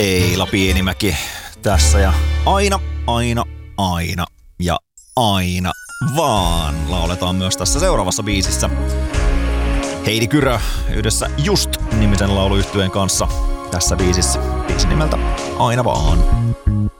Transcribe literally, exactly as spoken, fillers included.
Eila Pienimäki tässä ja aina, aina, aina ja aina vaan lauletaan myös tässä seuraavassa biisissä. Heidi Kyrö yhdessä Just-nimisen lauluyhtyeen kanssa tässä biisissä. Biisin nimeltä Aina vaan.